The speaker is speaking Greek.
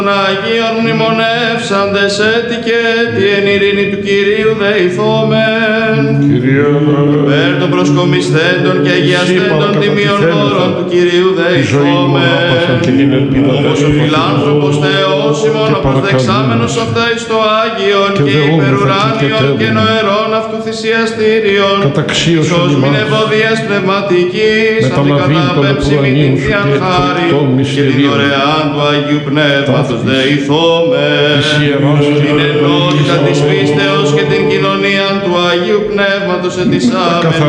Των Αγίων μνημονεύσαντες έτη και έτη εν ειρήνη του Κυρίου δεηθόμεν. Υπέρ των προσκομισθέντων και αγιαστέντων τιμίων δώρων του Κυρίου δεηθόμεν. Όμως ο φιλάνθρωπος Θεός ημών αποδεξάμενος αυτά εις το Άγιον και υπερουράνιον και νοερών αυτού θυσιαστήριον, ίσως μην ευωδίας πνευματικής, αντικαταπέμψει μην την θείαν χάρη και την δωρεάν του Αγίου Πνεύματος δεηθόμεν. Την ενότητα της πίστεως και την κοινωνία του Αγίου Πνεύματος ετισάμεν.